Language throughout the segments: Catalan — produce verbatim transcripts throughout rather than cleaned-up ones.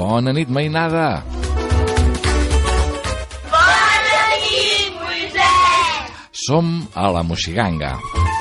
Bona nit, mainada. Bona nit, Moisès. Som a la Moixiganga.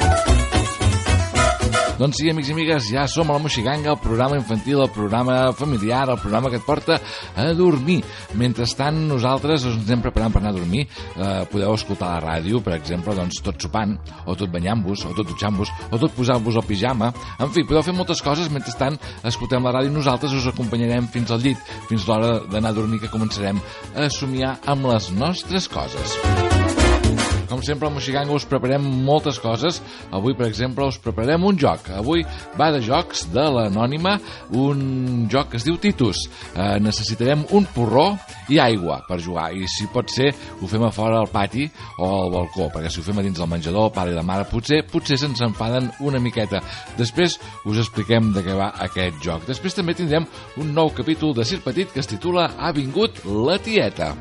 Doncs sí, amics i amigues, ja som a la Moixiganga, el programa infantil, el programa familiar, el programa que et porta a dormir. Mentrestant, nosaltres ens anem preparant per anar a dormir. Eh, podeu escoltar la ràdio, per exemple, doncs tot sopant, o tot banyant-vos, o tot dutxant-vos, o tot posant-vos el pijama. En fi, podeu fer moltes coses. Mentrestant, escoltem la ràdio i nosaltres us acompanyarem fins al llit, fins l'hora d'anar a dormir, que començarem a somiar amb les nostres coses. Com sempre, al Moixiganga us preparem moltes coses. Avui, per exemple, us preparem un joc. Avui va de jocs de l'Anònima, un joc que es diu Titus. Eh, necessitarem un porró i aigua per jugar. I si pot ser, ho fem a fora al pati o al balcó, perquè si ho fem a dins del menjador, el pare i la mare, potser potser se'ns enfaden una miqueta. Després us expliquem de què va aquest joc. Després també tindrem un nou capítol de Circ Petit que es titula Ha vingut la tieta.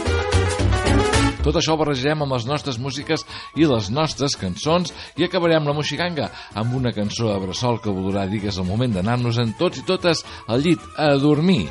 Tot això ho barrejarem amb les nostres músiques i les nostres cançons i acabarem la Moixiganga amb una cançó de bressol que voldrà dir que és el moment d'anar-nos-en tots i totes al llit a dormir.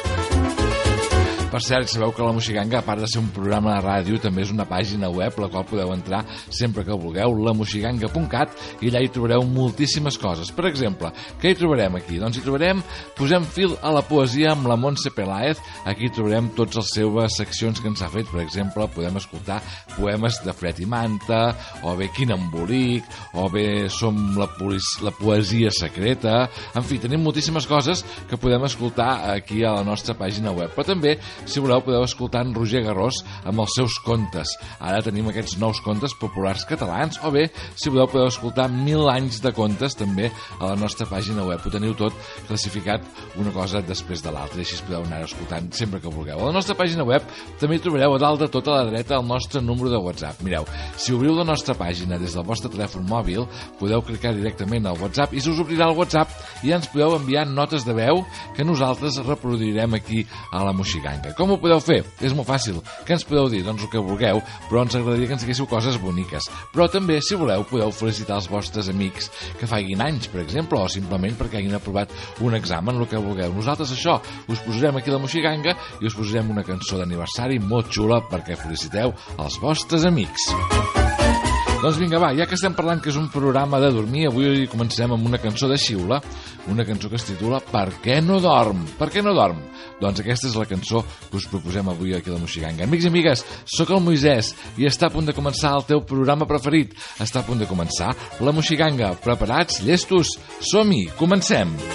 Per cert, sabeu que la Moixiganga, a part de ser un programa de ràdio, també és una pàgina web la qual podeu entrar sempre que vulgueu, la moixiganga punt cat, i allà hi trobareu moltíssimes coses. Per exemple, què hi trobarem aquí? Doncs hi trobarem, posem fil a la poesia amb la Montse Peláez. Aquí trobarem totes les seves seccions que ens ha fet. Per exemple, podem escoltar poemes de Fred i Manta, o bé Quin embolic, o bé Som la, la poesia secreta. En fi, tenim moltíssimes coses que podem escoltar aquí a la nostra pàgina web. Però també, si voleu, podeu escoltar en Roger Garrós amb els seus contes. Ara tenim aquests nous contes populars catalans, o bé, si voleu, podeu escoltar Mil anys de contes també a la nostra pàgina web. Ho teniu tot classificat una cosa després de l'altra, i així podeu anar escoltant sempre que vulgueu. A la nostra pàgina web també trobareu a dalt de tota la dreta el nostre número de WhatsApp. Mireu, si obriu la nostra pàgina des del vostre telèfon mòbil, podeu clicar directament al WhatsApp i se us obrirà el WhatsApp i ja ens podeu enviar notes de veu que nosaltres reproduirem aquí a la Moixiganga. Com ho podeu fer? És molt fàcil. Què ens podeu dir? Doncs el que vulgueu, però ens agradaria que ens diguéssiu coses boniques. Però també, si voleu, podeu felicitar els vostres amics que faiguin anys, per exemple, o simplement perquè hagin aprovat un examen, el que vulgueu. Nosaltres això, us posarem aquí a la Moixiganga i us posarem una cançó d'aniversari molt xula perquè feliciteu els vostres amics. Doncs vinga, va, ja que estem parlant que és un programa de dormir, avui començarem amb una cançó de xiula, una cançó que es titula Per què no dorm? Per què no dorm? Doncs aquesta és la cançó que us proposem avui aquí a la Moixiganga. Amics i amigues, sóc el Moisès i està a punt de començar el teu programa preferit. Està a punt de començar la Moixiganga. Preparats? Llestos? Som-hi! Comencem!